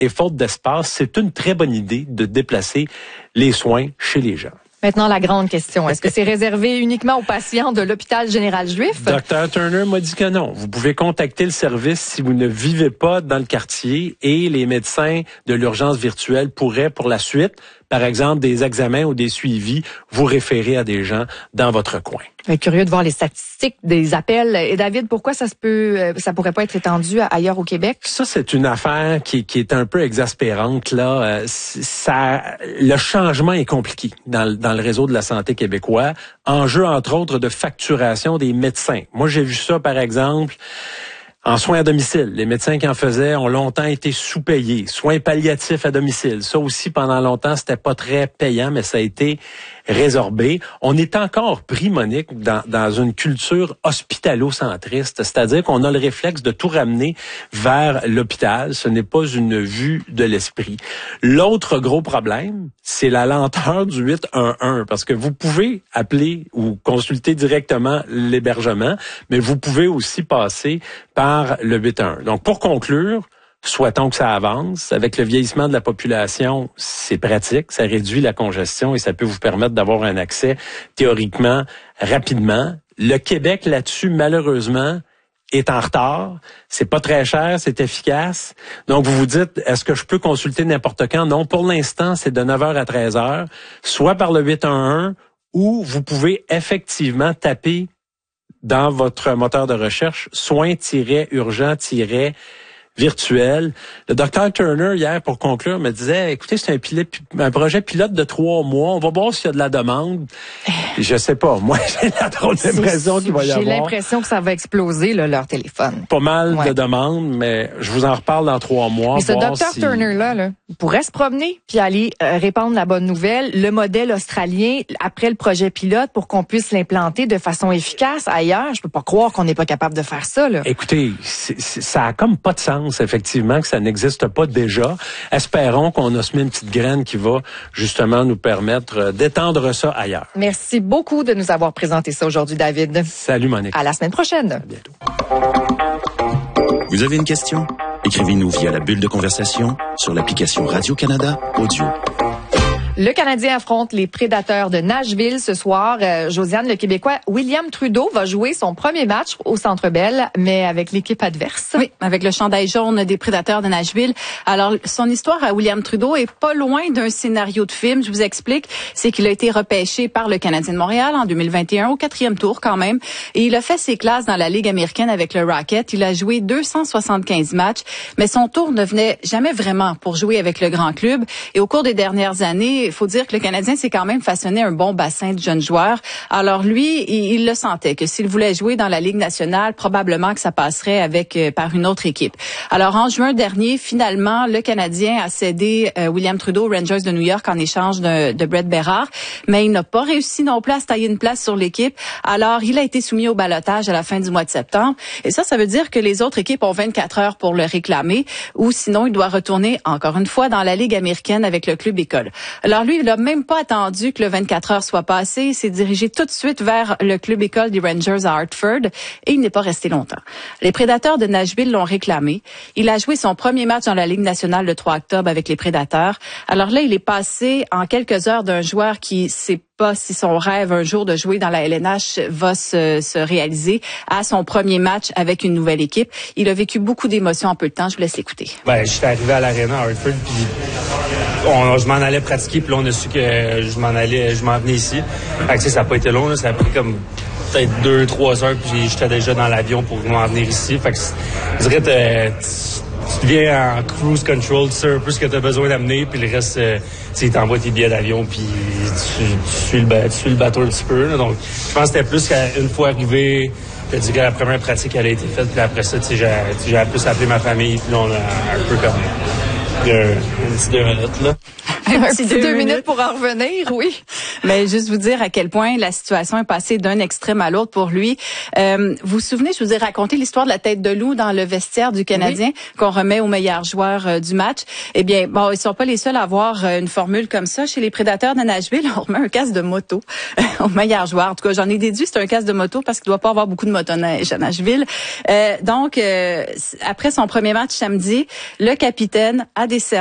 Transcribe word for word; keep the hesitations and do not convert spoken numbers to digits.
et faute d'espace, c'est une très bonne idée de déplacer les soins chez les gens. Maintenant, la grande question. Est-ce que c'est réservé uniquement aux patients de l'hôpital général juif? Docteur Turner m'a dit que non. Vous pouvez contacter le service si vous ne vivez pas dans le quartier et les médecins de l'urgence virtuelle pourraient, pour la suite, par exemple, des examens ou des suivis, vous référer à des gens dans votre coin. Je suis curieux de voir les statistiques des appels. Et David, pourquoi ça se peut, ça pourrait pas être étendu ailleurs au Québec? Ça, c'est une affaire qui, qui est un peu exaspérante, là. Ça, le changement est compliqué dans, dans le réseau de la santé québécois. Enjeu, entre autres, de facturation des médecins. Moi, j'ai vu ça, par exemple, en soins à domicile. Les médecins qui en faisaient ont longtemps été sous-payés. Soins palliatifs à domicile. Ça aussi, pendant longtemps, c'était pas très payant, mais ça a été résorbé. On est encore pris, Monique, dans, dans une culture hospitalo-centriste, c'est-à-dire qu'on a le réflexe de tout ramener vers l'hôpital. Ce n'est pas une vue de l'esprit. L'autre gros problème, c'est la lenteur du huit un un, parce que vous pouvez appeler ou consulter directement l'hébergement, mais vous pouvez aussi passer par le huit un un. Donc, pour conclure, souhaitons que ça avance. Avec le vieillissement de la population, c'est pratique, ça réduit la congestion et ça peut vous permettre d'avoir un accès théoriquement rapidement. Le Québec, là-dessus, malheureusement, est en retard. C'est pas très cher, c'est efficace. Donc, vous vous dites, est-ce que je peux consulter n'importe quand? Non, pour l'instant, c'est de neuf heures à treize heures, soit par le huit un un, ou vous pouvez effectivement taper dans votre moteur de recherche soins-urgents- virtuel. Le docteur Turner, hier, pour conclure, me disait, écoutez, c'est un, pilote, un projet pilote de trois mois. On va voir s'il y a de la demande. Et je sais pas. Moi, j'ai la drôle d'impression qu'il va y avoir. J'ai l'impression que ça va exploser, là, leur téléphone. Pas mal ouais. de demandes, mais je vous en reparle dans trois mois. Mais ce docteur si... Turner-là, là, il pourrait se promener puis aller euh, répandre la bonne nouvelle, le modèle australien, après le projet pilote, pour qu'on puisse l'implanter de façon efficace ailleurs. Je peux pas croire qu'on n'est pas capable de faire ça, là. Écoutez, c'est, c'est, ça a comme pas de sens, effectivement, que ça n'existe pas déjà. Espérons qu'on a semé une petite graine qui va justement nous permettre d'étendre ça ailleurs. Merci beaucoup de nous avoir présenté ça aujourd'hui, David. Salut, Monique. À la semaine prochaine. À bientôt. Vous avez une question? Écrivez-nous via la bulle de conversation sur l'application Radio-Canada Audio. Le Canadien affronte les Prédateurs de Nashville ce soir. Euh, Josiane, le Québécois William Trudeau va jouer son premier match au Centre Bell, mais avec l'équipe adverse. Oui, avec le chandail jaune des Prédateurs de Nashville. Alors, son histoire à William Trudeau est pas loin d'un scénario de film. Je vous explique. C'est qu'il a été repêché par le Canadien de Montréal en deux mille vingt et un, au quatrième tour quand même. Et il a fait ses classes dans la Ligue américaine avec le Rocket. Il a joué deux cent soixante-quinze matchs, mais son tour ne venait jamais vraiment pour jouer avec le grand club. Et au cours des dernières années, il faut dire que le Canadien s'est quand même façonné un bon bassin de jeunes joueurs. Alors lui, il, il le sentait que s'il voulait jouer dans la Ligue nationale, probablement que ça passerait avec euh, par une autre équipe. Alors en juin dernier, finalement, le Canadien a cédé euh, William Trudeau aux Rangers de New York en échange de, de Brett Berard, mais il n'a pas réussi non plus à se tailler une place sur l'équipe. Alors il a été soumis au ballottage à la fin du mois de septembre. Et ça, ça veut dire que les autres équipes ont vingt-quatre heures pour le réclamer, ou sinon il doit retourner encore une fois dans la Ligue américaine avec le club école. Alors lui, il n'a même pas attendu que le vingt-quatre heures soit passé. Il s'est dirigé tout de suite vers le club école des Rangers à Hartford et il n'est pas resté longtemps. Les Prédateurs de Nashville l'ont réclamé. Il a joué son premier match dans la Ligue nationale le trois octobre avec les Prédateurs. Alors là, il est passé en quelques heures d'un joueur qui s'est pas si son rêve un jour de jouer dans la L N H va se, se réaliser à son premier match avec une nouvelle équipe. Il a vécu beaucoup d'émotions en peu de temps. Je vous laisse écouter. Ben, j'étais arrivé à l'Arena à Hartford, puis on, je m'en allais pratiquer, puis là, on a su que je m'en allais, je m'en venais ici. Fait que, ça n'a pas été long, là, ça a pris comme peut-être deux, trois heures, puis j'étais déjà dans l'avion pour m'en venir ici. Fait que, je dirais, tu viens en cruise control, tu sais un peu ce que tu as besoin d'amener, puis le reste, euh, tu t'envoies tes billets d'avion, puis tu, tu, suis le, tu suis le bateau un petit peu. Là. Donc, je pense que c'était plus qu'une fois arrivé, je te dis que la première pratique, elle a été faite, puis après ça, tu sais, j'ai, j'ai plus appelé ma famille, puis là, on a un peu comme euh, un petit deux minutes, là. Un petit deux, deux minutes. minutes pour en revenir, oui. Mais juste vous dire à quel point la situation est passée d'un extrême à l'autre pour lui. Euh, vous vous souvenez, je vous ai raconté l'histoire de la tête de loup dans le vestiaire du Canadien oui. qu'on remet au meilleur joueur euh, du match. Eh bien, bon, ils sont pas les seuls à avoir euh, une formule comme ça. Chez les Prédateurs de Nashville, on remet un casque de moto au meilleur joueur. En tout cas, j'en ai déduit c'est un casque de moto parce qu'il doit pas avoir beaucoup de motoneige à Nashville. Euh, donc, euh, après son premier match samedi, le capitaine a décerné